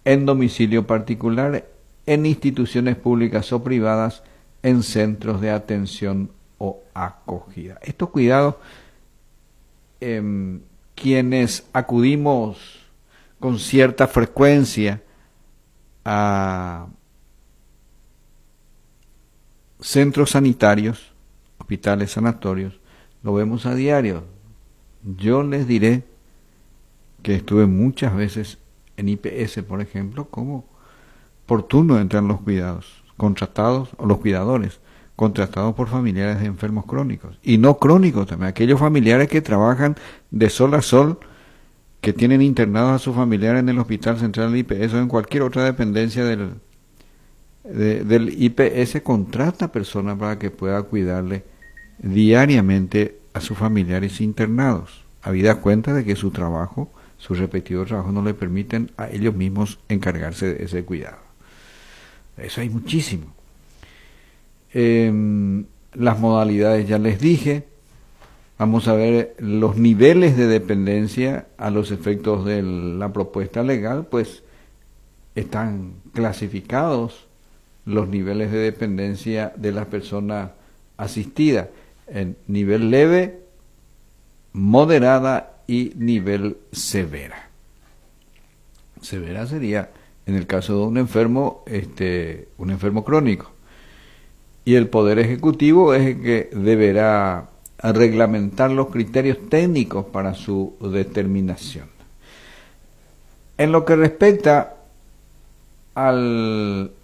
en domicilio particular, en instituciones públicas o privadas, en centros de atención o acogida. Estos cuidados, quienes acudimos con cierta frecuencia a centros sanitarios, hospitales, sanatorios, lo vemos a diario. Yo les diré que estuve muchas veces en IPS, por ejemplo, como por turno entran los cuidados, contratados, o los cuidadores, contratados por familiares de enfermos crónicos, y no crónicos también, aquellos familiares que trabajan de sol a sol, que tienen internados a sus familiares en el Hospital Central del IPS o en cualquier otra dependencia del IPS, contrata personas para que pueda cuidarle diariamente a sus familiares internados, habida cuenta de que su trabajo, sus respectivos trabajos, no le permiten a ellos mismos encargarse de ese cuidado. Eso hay muchísimo. Las modalidades ya les dije. Vamos a ver los niveles de dependencia a los efectos de la propuesta legal, pues están clasificados los niveles de dependencia de la persona asistida en nivel leve, moderada y nivel severa. Severa sería en el caso de un enfermo crónico. Y el Poder Ejecutivo es el que deberá reglamentar los criterios técnicos para su determinación. En lo que respecta al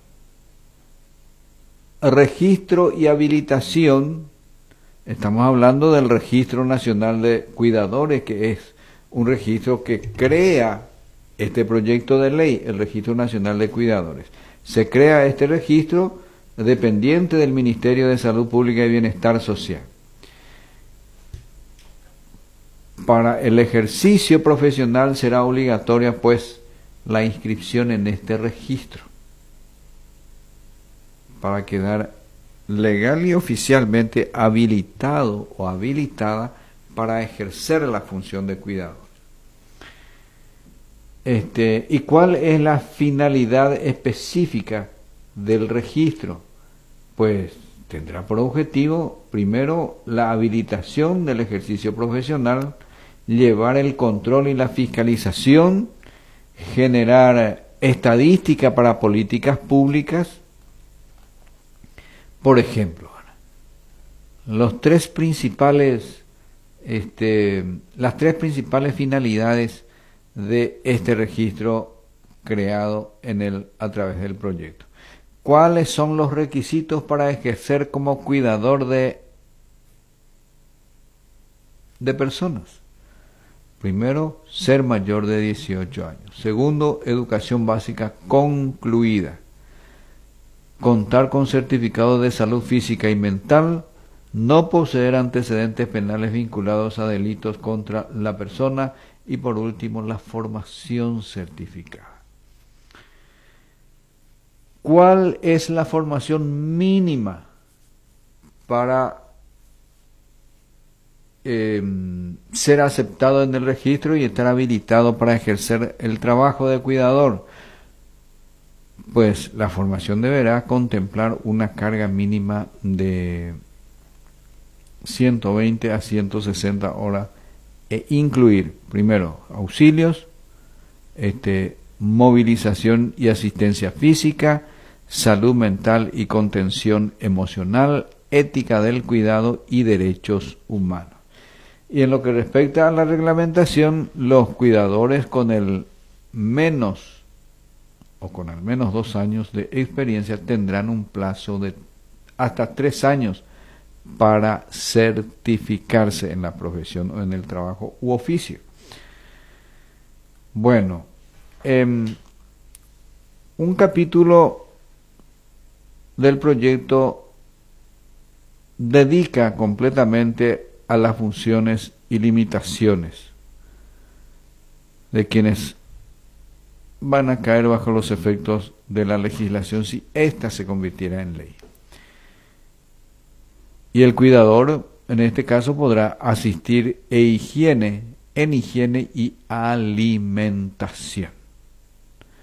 registro y habilitación, estamos hablando del Registro Nacional de Cuidadores, que es un registro que crea este proyecto de ley, el Registro Nacional de Cuidadores. Se crea este registro dependiente del Ministerio de Salud Pública y Bienestar Social. Para el ejercicio profesional será obligatoria, pues, la inscripción en este registro para quedar legal y oficialmente habilitado o habilitada para ejercer la función de cuidador. ¿Y cuál es la finalidad específica del registro? Pues tendrá por objetivo, primero, la habilitación del ejercicio profesional, llevar el control y la fiscalización, generar estadística para políticas públicas. Por ejemplo, las tres principales finalidades de este registro creado a través del proyecto. ¿Cuáles son los requisitos para ejercer como cuidador de personas? Primero, ser mayor de 18 años. Segundo, educación básica concluida. Contar con certificado de salud física y mental. No poseer antecedentes penales vinculados a delitos contra la persona. Y por último, la formación certificada. ¿Cuál es la formación mínima para ser aceptado en el registro y estar habilitado para ejercer el trabajo de cuidador? Pues la formación deberá contemplar una carga mínima de 120 a 160 horas e incluir, primero, auxilios, movilización y asistencia física, salud mental y contención emocional, ética del cuidado y derechos humanos. Y en lo que respecta a la reglamentación, los cuidadores con al menos 2 años de experiencia tendrán un plazo de hasta 3 años para certificarse en la profesión o en el trabajo u oficio. Bueno, un capítulo del proyecto dedica completamente a las funciones y limitaciones de quienes van a caer bajo los efectos de la legislación si ésta se convirtiera en ley. Y el cuidador, en este caso, podrá asistir en higiene y alimentación.